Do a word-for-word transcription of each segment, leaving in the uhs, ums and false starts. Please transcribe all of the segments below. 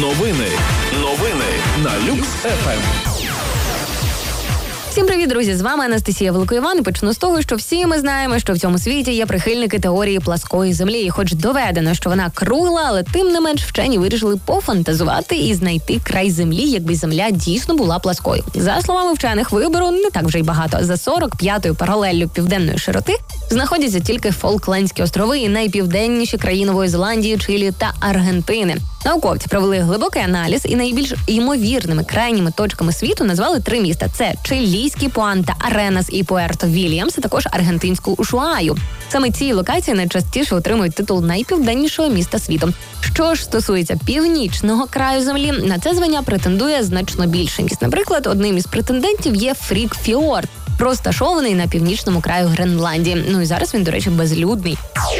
Новини. Новини на Люкс еф ем. Всім привіт, друзі! З вами Анастасія Великоїван. І почну з того, що всі ми знаємо, що в цьому світі є прихильники теорії пласкої землі. І хоч доведено, що вона кругла, але тим не менш вчені вирішили пофантазувати і знайти край землі, якби земля дійсно була пласкою. За словами вчених, вибору не так вже й багато. За сорок п'ятою паралеллю південної широти знаходяться тільки Фолклендські острови і найпівденніші країни Нової Зеландії, Чилі та Аргентини. Науковці провели глибокий аналіз і найбільш ймовірними крайніми точками світу назвали три міста. Це чилійські Пуанта-Аренас і Пуерто-Вільямс, а також аргентинську Ушуаю. Саме ці локації найчастіше отримують титул найпівденнішого міста світу. Що ж стосується північного краю землі, на це звання претендує значно більше міст. Наприклад, одним із претендентів є Фрікфьорд, розташований на північному краю Гренландії. Ну і зараз він, до речі, безлюдний.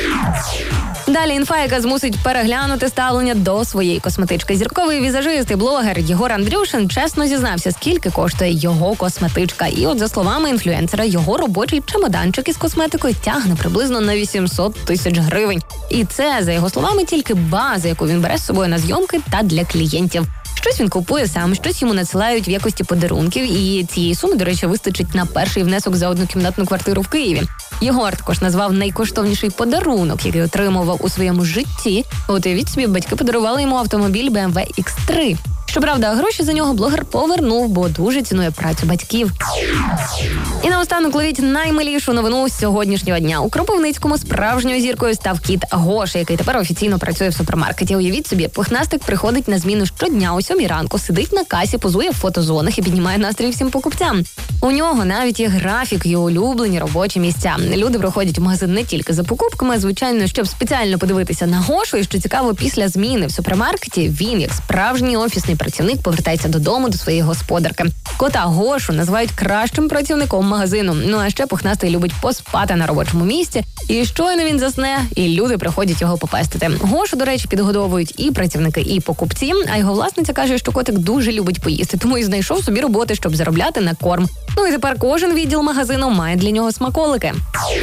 Далі інфа, яка змусить переглянути ставлення до своєї косметички. Зірковий візажист і блогер Єгор Андрюшин чесно зізнався, скільки коштує його косметичка. І от за словами інфлюенсера, його робочий чемоданчик із косметикою тягне приблизно на вісімсот тисяч гривень. І це, за його словами, тільки база, яку він бере з собою на зйомки та для клієнтів. Щось він купує сам, щось йому надсилають в якості подарунків, і цієї суми, до речі, вистачить на перший внесок за однокімнатну квартиру в Києві. Єгор також назвав найкоштовніший подарунок, який отримував у своєму житті. От уявіть собі, батьки подарували йому автомобіль бе ем ве ікс три. Щоправда, гроші за нього блогер повернув, бо дуже цінує працю батьків. І наостанок ловіть наймилішу новину з сьогоднішнього дня. У Кропивницькому справжньою зіркою став кіт Гоша, який тепер офіційно працює в супермаркеті. Уявіть собі, пухнастик приходить на зміну щодня о сьомій ранку, сидить на касі, позує в фотозонах і піднімає настрій всім покупцям. У нього навіть є графік і улюблені робочі місця. Люди приходять в магазин не тільки за покупками, звичайно, щоб спеціально подивитися на Гошу. І що цікаво, після зміни в супермаркеті він, як справжній офісний працівник, повертається додому до своєї господарки. Кота Гошу називають кращим працівником магазину. Ну а ще пухнастий любить поспати на робочому місці. І щойно він засне, і люди приходять його попестити. Гошу, до речі, підгодовують і працівники, і покупці. А його власниця каже, що котик дуже любить поїсти, тому і знайшов собі роботи, щоб заробляти на корм. Ну і тепер кожен відділ магазину має для нього смаколики.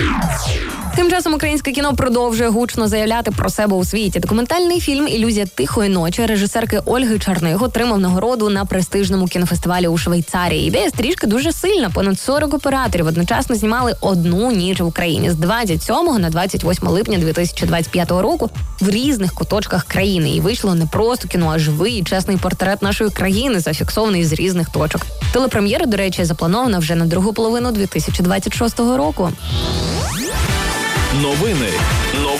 Тим часом українське кіно продовжує гучно заявляти про себе у світі. Документальний фільм «Ілюзія тихої ночі» режисерки Ольги Черних отримав нагороду на престижному кінофестивалі у Швейцарії. Ідея стрічки дуже сильна. Понад сорок операторів одночасно знімали одну ніч в Україні з двадцять сьомого на двадцять восьме липня дві тисячі двадцять п'ятого року в різних куточках країни. І вийшло не просто кіно, а живий і чесний портрет нашої країни, зафіксований з різних точок. Телепрем'єра, до речі, запланована вже на другу половину дві тисячі двадцять шостого року. Новини.